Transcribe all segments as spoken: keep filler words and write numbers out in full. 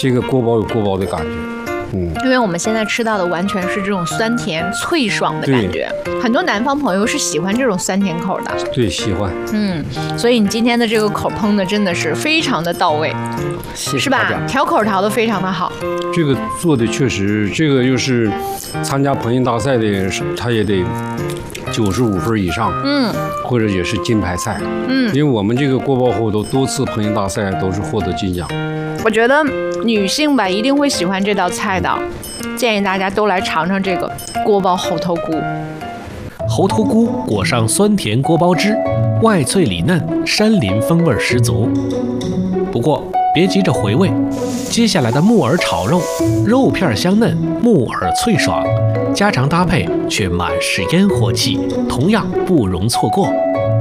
这个锅包有锅包的感觉。嗯， 因为我们现在吃到的完全是这种酸甜脆爽的感觉，很多南方朋友是喜欢这种酸甜口的。 对，喜欢。 嗯，所以你今天的这个口烹的真的是非常的到位，是吧？调口调的非常的好。 这个做的确实，这个又是参加烹饪大赛的，他也得九十五分以上， 嗯， 或者也是金牌菜， 嗯， 因为我们这个锅包后头多次烹饪大赛都是获得金奖。 我觉得女性吧一定会喜欢这道菜的，建议大家都来尝尝这个锅包猴头菇。 猴头菇裹上酸甜锅包汁，外脆里嫩，山林风味十足。不过别急着回味，接下来的木耳炒肉，肉片香嫩，木耳脆爽，家常搭配却满是烟火气，同样不容错过。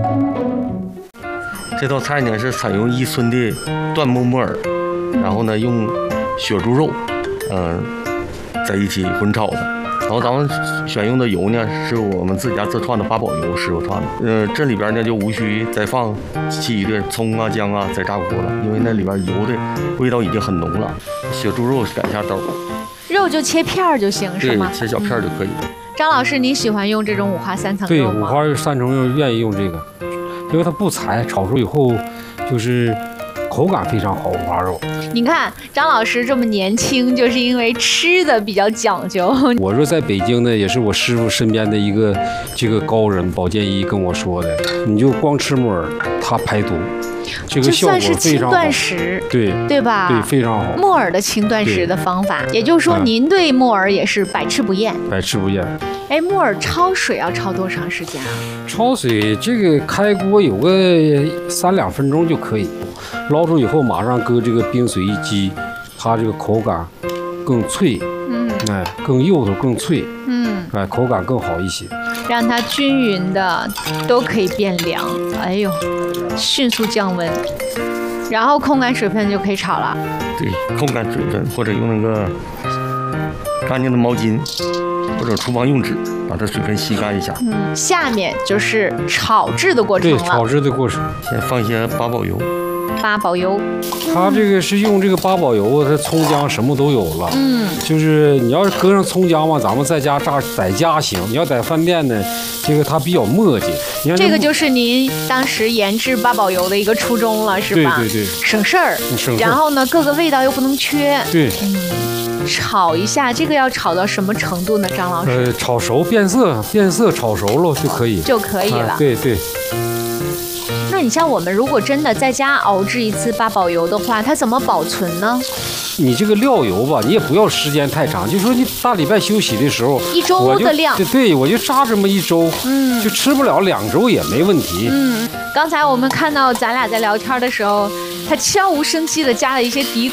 这道菜呢是采用伊春的椴木木耳，然后呢用血猪肉，嗯、呃，在一起混炒的。然后咱们选用的油呢是我们自家自创的八宝油，石油串的。呃，这里边呢就无需再放其余的葱啊、姜啊再炸锅了，因为那里边油的味道已经很浓了。血猪肉改下刀， 肉就切片儿就行，是吗？ 对，切小片就可以。 张老师，你喜欢用这种五花三层对， 肉吗？ 五花三层肉愿意用这个，因为它不柴，炒熟以后就是口感非常好。五花肉， 你看张老师这么年轻，就是因为吃的比较讲究。 我说在北京呢，也是我师傅身边的一个这个高人保健医跟我说的，你就光吃木耳，它排毒，这个效果这算是轻非常好。 断食， 对对吧？ 对，非常好。 木耳的轻断食的方法，也就是说，您对木耳也是百吃不厌。 百吃不厌。 哎，木耳焯水要焯多长时间啊？ 焯水这个开锅有个三两分钟就可以，捞出以后马上搁这个冰水一激，它这个口感更脆， 嗯， 哎，更幼头更脆， 嗯， 哎，口感更好一些。 让它均匀的都可以变凉。哎呦，迅速降温，然后控干水分就可以炒了。 对，控干水分，或者用那个干净的毛巾或者厨房用纸把它水分吸干一下。 嗯，下面就是炒制的过程了。 对，炒制的过程。 先放一些八宝油。 八宝油， 它这个是用这个八宝油，它葱姜什么都有了。 嗯， 就是你要是搁上葱姜嘛，咱们在家炸，在家行。你要在饭店呢，这个它比较磨叽。你看这个就是您当时研制八宝油的一个初衷了，是吧？ 对对对， 省事儿。 省事儿。 然后呢，各个味道又不能缺。 对。 嗯，炒一下，这个要炒到什么程度呢，张老师？ 呃，炒熟变色，变色炒熟了就可以。 就可以了。 啊、对对。 那你像我们如果真的在家熬制一次八宝油的话，它怎么保存呢？ 你这个料油吧，你也不要时间太长，就说你大礼拜休息的时候， 一周的量， 对对，我就炸这么一周， 嗯， 就吃不了两周也没问题。 嗯，刚才我们看到咱俩在聊天的时候，他悄无声息的加了一些底